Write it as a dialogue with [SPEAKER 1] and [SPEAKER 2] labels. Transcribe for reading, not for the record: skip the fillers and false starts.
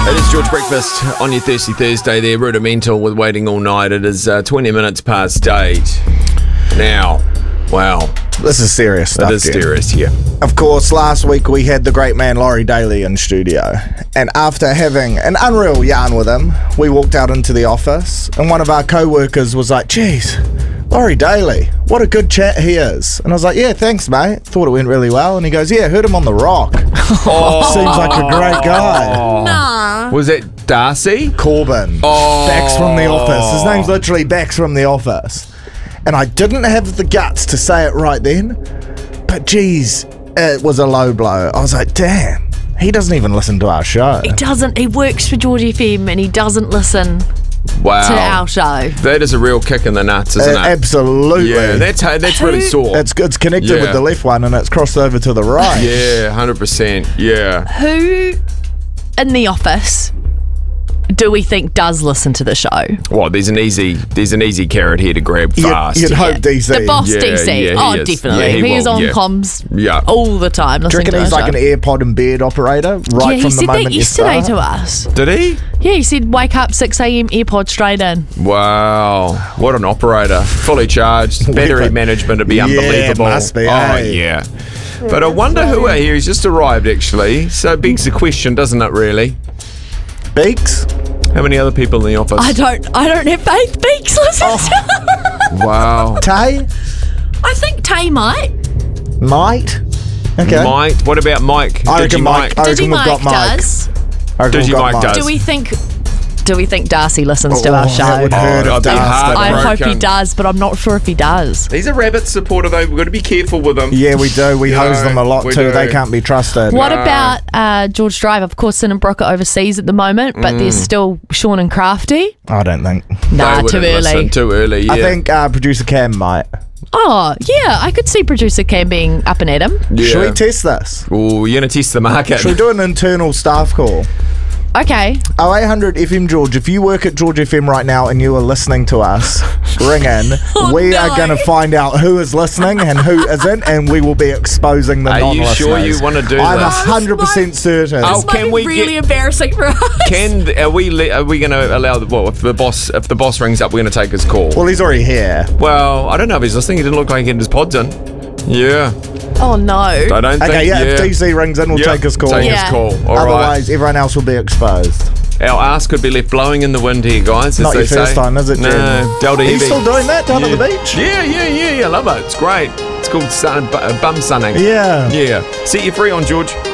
[SPEAKER 1] It is George Breakfast on your Thirsty Thursday there, Rudimental with Waiting All Night. It is 20 minutes past 8. Now, wow.
[SPEAKER 2] This is serious stuff.
[SPEAKER 1] It is serious, yeah.
[SPEAKER 2] Of course, last week we had the great man Laurie Daly in studio. And after having an unreal yarn with him, we walked out into the office and one of our co-workers was like, geez, Laurie Daly, what a good chat he is. And I was like, yeah, thanks, mate. Thought it went really well. And he goes, yeah, heard him on The Rock. Seems like a great guy.
[SPEAKER 3] Nah.
[SPEAKER 1] Was it Darcy?
[SPEAKER 2] Corbin. Bax from The Office. His name's literally Bax from The Office. And I didn't have the guts to say it right then, but geez, it was a low blow. I was like, damn, he doesn't even listen to our show.
[SPEAKER 3] He doesn't. He works for George FM and he doesn't listen
[SPEAKER 1] Wow.
[SPEAKER 3] to our show.
[SPEAKER 1] That is a real kick in the nuts, isn't it?
[SPEAKER 2] Absolutely.
[SPEAKER 1] Yeah, that's really sore.
[SPEAKER 2] It's connected with the left one and it's crossed over to the right.
[SPEAKER 1] Yeah, 100%. Yeah.
[SPEAKER 3] Who in the office do we think does listen to the show?
[SPEAKER 1] Well, there's an easy carrot here to grab fast.
[SPEAKER 2] You'd hope DC.
[SPEAKER 3] The boss
[SPEAKER 1] Yeah,
[SPEAKER 3] DC.
[SPEAKER 1] yeah,
[SPEAKER 3] Oh,
[SPEAKER 1] he is.
[SPEAKER 3] definitely.
[SPEAKER 1] Yeah, he
[SPEAKER 3] He's
[SPEAKER 1] will,
[SPEAKER 3] on
[SPEAKER 1] yeah.
[SPEAKER 3] comms all the time
[SPEAKER 2] Do you
[SPEAKER 3] listening
[SPEAKER 2] reckon
[SPEAKER 3] to
[SPEAKER 2] he's
[SPEAKER 3] our
[SPEAKER 2] like
[SPEAKER 3] show.
[SPEAKER 2] an AirPod in bed operator right
[SPEAKER 3] Yeah,
[SPEAKER 2] from
[SPEAKER 3] he
[SPEAKER 2] the
[SPEAKER 3] said
[SPEAKER 2] moment
[SPEAKER 3] that
[SPEAKER 2] you
[SPEAKER 3] yesterday
[SPEAKER 2] start?
[SPEAKER 3] to us.
[SPEAKER 1] Did he?
[SPEAKER 3] Yeah, he said wake up 6 a.m. AirPod straight in.
[SPEAKER 1] Wow. What an operator. Fully charged. Battery management would be
[SPEAKER 2] Yeah,
[SPEAKER 1] unbelievable.
[SPEAKER 2] must be,
[SPEAKER 1] Oh,
[SPEAKER 2] eh?
[SPEAKER 1] yeah. But I wonder who are here. He's just arrived, actually. So it begs the question, doesn't it, really?
[SPEAKER 2] Beaks?
[SPEAKER 1] How many other people in the office?
[SPEAKER 3] I don't have Faith Beaks listen to.
[SPEAKER 1] Wow.
[SPEAKER 2] Tay?
[SPEAKER 3] I think Tay might.
[SPEAKER 2] Might? Okay.
[SPEAKER 1] Mike. What about Mike?
[SPEAKER 2] I reckon
[SPEAKER 1] Digi
[SPEAKER 2] Mike. I reckon we've got Mike.
[SPEAKER 3] does.
[SPEAKER 2] I reckon we've got
[SPEAKER 1] Digimike does.
[SPEAKER 3] Do we think Darcy listens to our
[SPEAKER 2] that
[SPEAKER 3] show?
[SPEAKER 2] would hurt if
[SPEAKER 1] I'd be
[SPEAKER 2] Darcy
[SPEAKER 1] heartbroken.
[SPEAKER 3] I hope he does, but I'm not sure if he does.
[SPEAKER 1] He's a Rabbit supporter, though. We've got to be careful with him.
[SPEAKER 2] Yeah, we do. We hose them a lot
[SPEAKER 1] we
[SPEAKER 2] too.
[SPEAKER 1] do.
[SPEAKER 2] They can't be trusted.
[SPEAKER 3] What about George Drive? Of course, Sin and Brooke are overseas at the moment, but there's still Sean and Crafty.
[SPEAKER 2] I don't think.
[SPEAKER 3] Nah,
[SPEAKER 1] They
[SPEAKER 3] too
[SPEAKER 1] wouldn't
[SPEAKER 3] early.
[SPEAKER 1] listen, too early, yeah.
[SPEAKER 2] I think producer Cam might.
[SPEAKER 3] Oh, yeah, I could see producer Cam being up and at him.
[SPEAKER 1] Yeah.
[SPEAKER 2] Should we test this?
[SPEAKER 1] Oh, you're going to test the market.
[SPEAKER 2] Should we do an internal staff call?
[SPEAKER 3] Okay.
[SPEAKER 2] 0800 FM George, if you work at George FM right now and you are listening to us, ring in. We are going to find out who is listening and who isn't, and we will be exposing the
[SPEAKER 1] Are you
[SPEAKER 2] non-listeners.
[SPEAKER 1] sure you want to do
[SPEAKER 2] I'm
[SPEAKER 1] this?
[SPEAKER 2] 100% certain.
[SPEAKER 1] Oh,
[SPEAKER 3] This might
[SPEAKER 1] can
[SPEAKER 3] be
[SPEAKER 1] we
[SPEAKER 3] really
[SPEAKER 1] get-
[SPEAKER 3] embarrassing for us.
[SPEAKER 1] Are we going to allow if the boss rings up, we're going to take his call?
[SPEAKER 2] Well, he's already here.
[SPEAKER 1] Well, I don't know if he's listening. He didn't look like he had his pods in. Yeah,
[SPEAKER 3] Oh, no.
[SPEAKER 1] I don't think.
[SPEAKER 2] Okay, yeah, if DC rings in, we'll take his call.
[SPEAKER 1] Take
[SPEAKER 3] Yeah.
[SPEAKER 1] his call. All right.
[SPEAKER 2] Otherwise, everyone else will be exposed.
[SPEAKER 1] Our ass could be left blowing in the wind here, guys. As
[SPEAKER 2] Not
[SPEAKER 1] they
[SPEAKER 2] your first
[SPEAKER 1] say.
[SPEAKER 2] time, is it, Jen?
[SPEAKER 1] No, Delta
[SPEAKER 2] Are you
[SPEAKER 1] Heavy.
[SPEAKER 2] still doing that down at the beach?
[SPEAKER 1] Yeah. Love it. It's great. It's called bum sunning.
[SPEAKER 2] Yeah.
[SPEAKER 1] Yeah. Set you free on, George.